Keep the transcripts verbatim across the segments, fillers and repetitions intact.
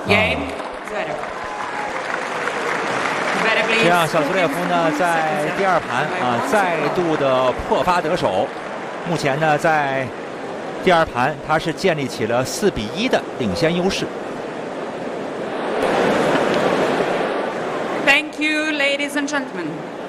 Game, Zverev. 这样，小苏列夫呢在第二盘啊再度的破发得手。目前呢在第二盘，他是建立起了四比一的领先优势。 Thank you, ladies and gentlemen.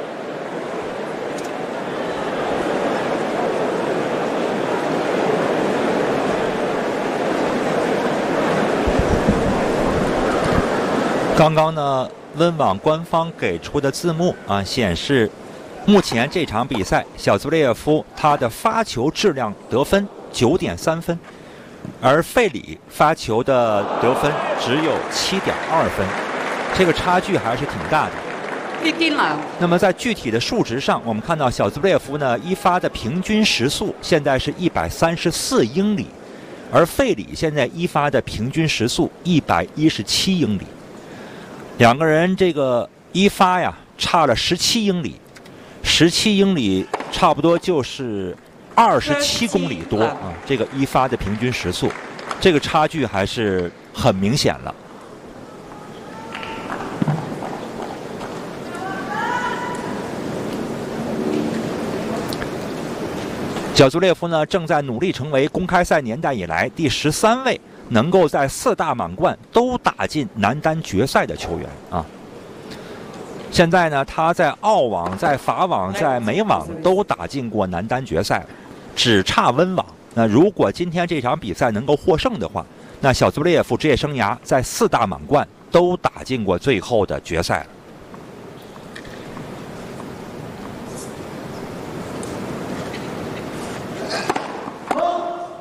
刚刚呢，温网官方给出的字幕啊，显示目前这场比赛，小兹列夫他的发球质量得分九点三分，而费里发球的得分只有七点二分，这个差距还是挺大的。那么在具体的数值上，我们看到小兹列夫呢一发的平均时速现在是一百三十四英里，而费里现在一发的平均时速一百一十七英里。两个人这个一发呀差了十七英里，十七英里差不多就是二十七公里多啊！这个一发的平均时速，这个差距还是很明显了。小兹列夫呢正在努力成为公开赛年代以来第十三位能够在四大满贯都打进男单决赛的球员啊！现在呢，他在澳网、在法网、在美网都打进过男单决赛，只差温网。那如果今天这场比赛能够获胜的话，那小兹列夫职业生涯在四大满贯都打进过最后的决赛了。